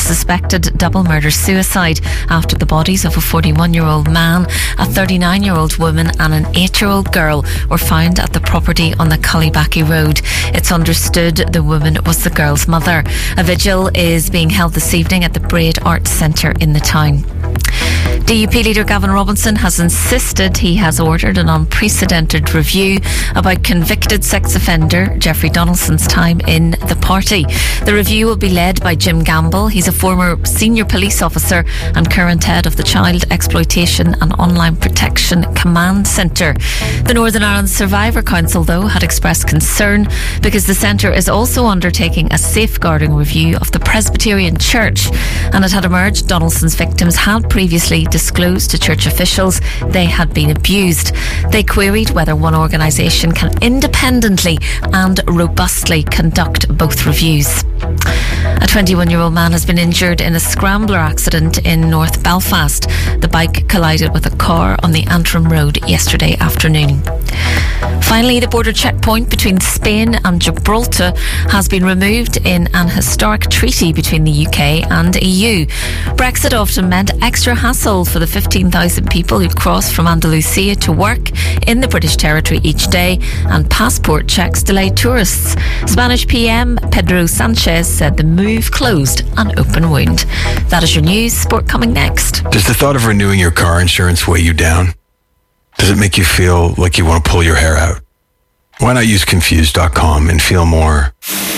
suspected double murder-suicide after the bodies of a 41-year-old man, a 39-year-old woman and an 8-year-old girl were found at the property on the Cullibaki Road. It's understood the woman was the girl's mother. A vigil is being held this evening at the Braid Arts Centre in the town. DUP leader Gavin Robinson has insisted he has ordered an unprecedented review about convicted sex offender Jeffrey Donaldson's time in the party. The review will be led by Jim Gamble. He's a former senior police officer and current head of the Child Exploitation and Online Protection Command Centre. The Northern Ireland Survivor Council, though, had expressed concern because the centre is also undertaking a safeguarding review of the Presbyterian Church, and it had emerged Donaldson's victims had previously disclosed to church officials they had been abused. They queried whether one organisation can independently and robustly conduct both reviews. A 21-year-old man has been injured in a scrambler accident in North Belfast. The bike collided with a car on the Antrim Road yesterday afternoon. Finally, the border checkpoint between Spain and Gibraltar has been removed in an historic treaty between the UK and EU. Brexit often meant extra hassle for the 15,000 people who cross from Andalusia to work in the British territory each day, and passport checks delayed tourists. Spanish PM Pedro Sanchez said the move closed an open wound. That is your news. Sport coming next. Does the thought of renewing your car insurance weigh you down? Does it make you feel like you want to pull your hair out? Why not use Confused.com and feel more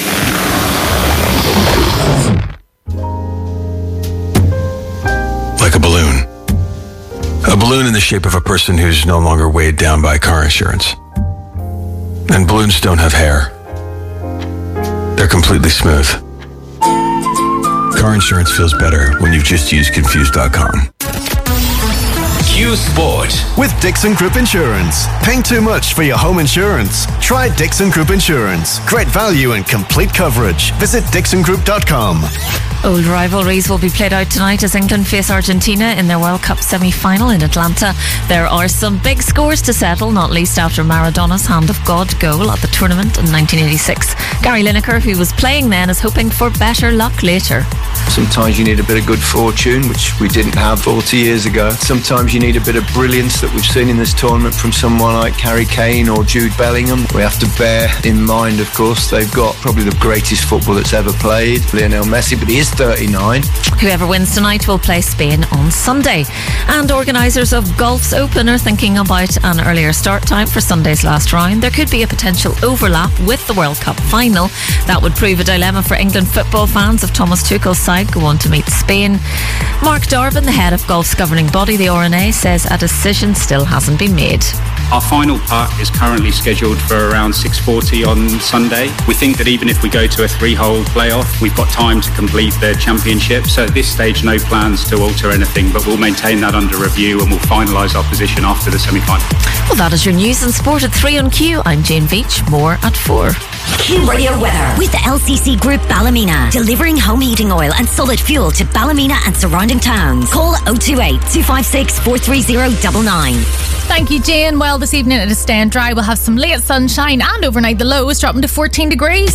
like a balloon. A balloon in the shape of a person who's no longer weighed down by car insurance. And balloons don't have hair. They're completely smooth. Car insurance feels better when you've just used Confused.com. Q Sport with Dixon Group Insurance. Paying too much for your home insurance? Try Dixon Group Insurance. Great value and complete coverage. Visit dixongroup.com. Old rivalries will be played out tonight as England face Argentina in their World Cup semi-final in Atlanta. There are some big scores to settle, not least after Maradona's Hand of God goal at the tournament in 1986. Gary Lineker, who was playing then, is hoping for better luck later. Sometimes you need a bit of good fortune, which we didn't have 40 years ago. Sometimes you need a bit of brilliance that we've seen in this tournament from someone like Harry Kane or Jude Bellingham. We have to bear in mind, of course, they've got probably the greatest football that's ever played, Lionel Messi, but he is 39. Whoever wins tonight will play Spain on Sunday. And organisers of Golf's Open are thinking about an earlier start time for Sunday's last round. There could be a potential overlap with the World Cup final. That would prove a dilemma for England football fans if Thomas Tuchel's side go on to meet Spain. Mark Darvin, the head of golf's governing body, the R&A, says a decision still hasn't been made. Our final putt is currently scheduled for around 6:40 on Sunday. We think that even if we go to a 3-hole playoff, we've got time to complete the championship. So at this stage, no plans to alter anything, but we'll maintain that under review and we'll finalise our position after the semi-final. Well, that is your news and sport at 3 on Q. I'm Jane Veach. More at 4. Q Radio weather with the LCC Group Ballymena, delivering home heating oil and solid fuel to Ballymena and surrounding towns. Call 028 256 43099. Thank you, Jane. Well, this evening it is staying dry. We'll have some late sunshine and overnight the lows dropping to 14 degrees.